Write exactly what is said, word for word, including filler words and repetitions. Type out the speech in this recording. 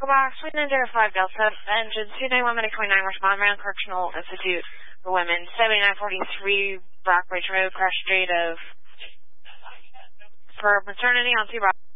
Echo Box, Sweet nine zero five Delta, engine two nine one minute twenty-nine, respond around Correctional Institute for Women, seventy-nine forty-three Rockbridge Road, crash rate of, for maternity on two Rock.